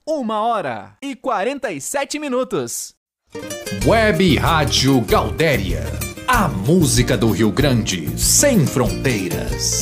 1h47. Web Rádio Gaudéria. A música do Rio Grande, sem fronteiras.